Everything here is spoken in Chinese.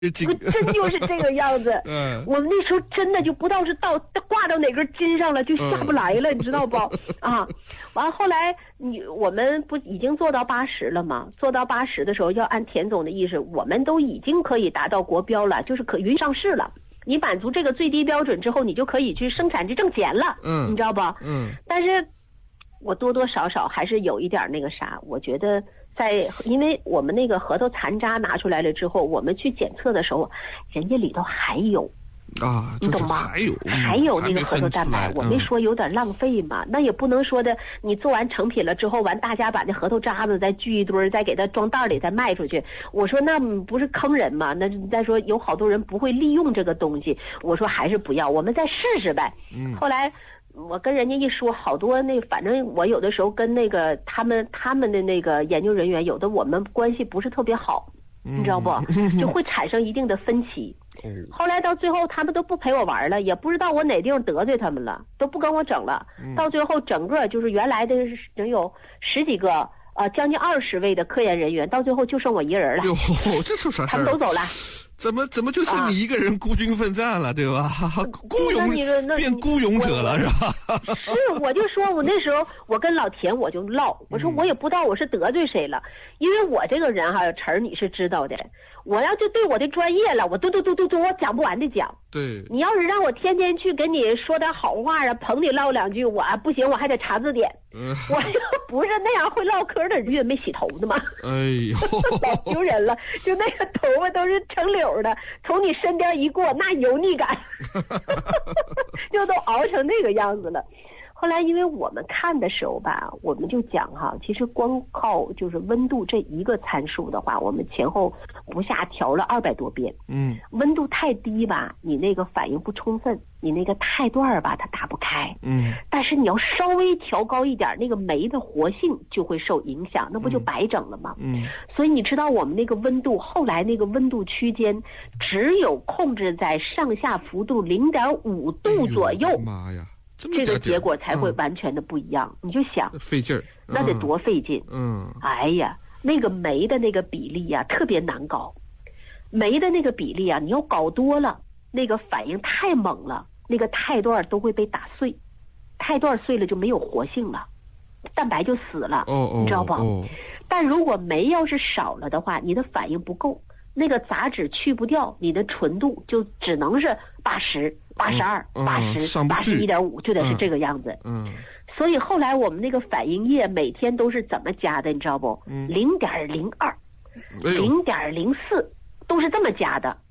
真就是这个样子。我们那时候真的就不知道是挂到哪根筋上了，就下不来了，你知道不？啊，完后来我们不已经做到80了吗？做到80的时候，要按田总的意思，我们都已经可以达到国标了，就是可允上市了。你满足这个最低标准之后，你就可以去生产去挣钱了。你知道不？但是我多多少少还是有一点那个啥，我觉得。因为我们那个核桃残渣拿出来了之后，我们去检测的时候，人家里头还有啊， 你懂吗？ 还有那个核桃蛋白，我没说有点浪费嘛，那也不能说的，你做完成品了之后，大家把那核桃渣子再聚一堆，再给它装袋里再卖出去。我说那不是坑人吗？那再说有好多人不会利用这个东西，我说还是不要，我们再试试呗。后来。我跟人家一说，好多反正我有的时候跟那个他们的那个研究人员，有的我们关系不是特别好，你知道不？就会产生一定的分歧。后来到最后，他们都不陪我玩了，也不知道我哪地方得罪他们了，都不跟我整了。到最后，整个就是原来的能有10几个，将近20位的科研人员，到最后就剩我一人了。 哟，这出啥事儿？ 他们都走了。 怎么就剩你一个人孤军奋战了，对吧？变孤勇者了是吧？ 是，我就说我那时候我跟老田我就唠，我说我也不知道我是得罪谁了，因为我这个人哈，陈儿你是知道的，我要就对我的专业了，我嘟，我讲不完的讲。 对， 你要是让我天天去跟你说点好话啊，捧你唠两句，我不行，我还得查字典。我就不是那样会唠嗑的人，月没洗头的嘛。 哎呦， 老丢人了，就那个头发都是成绺的，从你身边一过，那油腻感，就都熬成那个样子了。后来因为我们看的时候吧，我们就讲哈，其实光靠就是温度这一个参数的话，我们前后不下调了200多遍。温度太低吧，你那个反应不充分，你那个肽段吧它打不开。但是你要稍微调高一点，那个酶的活性就会受影响，那不就白整了吗？所以你知道我们那个温度，后来那个温度区间只有控制在上下幅度0.5度左右。 妈呀！ 这个结果才会完全的不一样。你就想费劲儿， 那得多费劲。哎呀，那个酶的那个比例呀，特别难搞。酶的那个比例啊，你要搞多了，那个反应太猛了，那个肽段都会被打碎，肽段碎了就没有活性了，蛋白就死了。你知道不？但如果酶要是少了的话，你的反应不够，那个杂质去不掉，你的纯度就只能是80、82、80、81.5，就得是这个样子。所以后来我们那个反应液每天都是怎么加的，你知道不？0.02、0.04，都是这么加的。